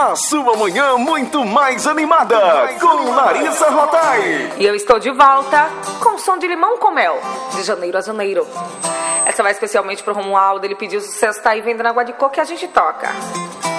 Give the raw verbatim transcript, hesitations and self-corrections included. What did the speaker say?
A sua manhã muito mais animada com Larissa Rotai. E eu estou de volta com som de limão com mel, de janeiro a janeiro. Essa vai especialmente pro Romualdo, ele pediu sucesso, tá aí vendendo água de coco que a gente toca.